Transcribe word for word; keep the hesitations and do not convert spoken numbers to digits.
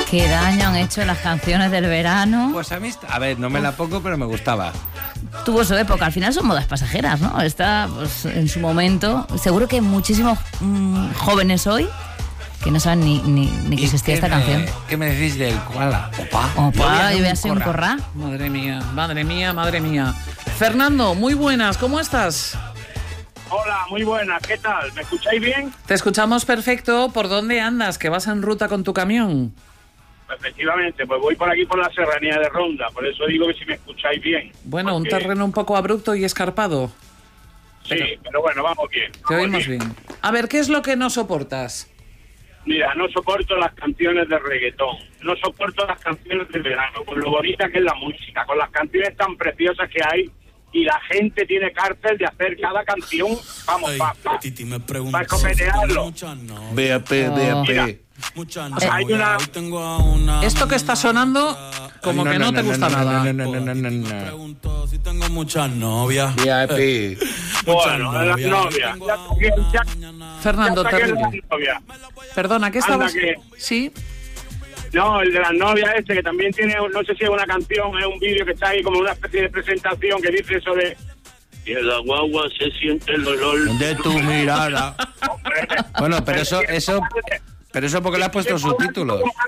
Qué daño han hecho las canciones del verano. Pues a mí, a ver, no me la pongo, pero me gustaba. Tuvo su época, al final son modas pasajeras, ¿no? Está pues, en su momento. Seguro que muchísimos mmm, jóvenes hoy que no saben ni, ni, ni que existía esta me, canción. ¿Qué me decís del koala? Opa, Opa, yo voy a hacer un corra. Madre mía, madre mía, madre mía. Fernando, muy buenas, ¿cómo estás? Hola, muy buenas, ¿qué tal? ¿Me escucháis bien? Te escuchamos perfecto. ¿Por dónde andas? ¿Que vas en ruta con tu camión? Efectivamente, pues voy por aquí por la serranía de Ronda, por eso digo que si me escucháis bien. Bueno, porque... un terreno un poco abrupto y escarpado. Sí, pero, pero bueno, vamos bien. Te oímos bien. bien. A ver, ¿qué es lo que no soportas? Mira, no soporto las canciones de reggaetón, no soporto las canciones de verano, con lo bonita que es la música, con las canciones tan preciosas que hay, y la gente tiene cárcel de hacer cada canción, vamos, para pa, pa escopetearlo. B A P, B A P. Hay una... Esto que está sonando, como no, que no, no te no, gusta no, nada. No, no, no, no, no, no. Si tengo muchas novias. B A P. Bueno, las novias. Fernando, terrible. Perdona, ¿qué estabas...? Que... ¿Sí? No, el de las novias este, que también tiene, no sé si es una canción, es un vídeo que está ahí como una especie de presentación que dice eso de... Y en la guagua se siente el olor... De tu mirada. Bueno, pero eso... eso... Pero eso porque le has puesto subtítulos.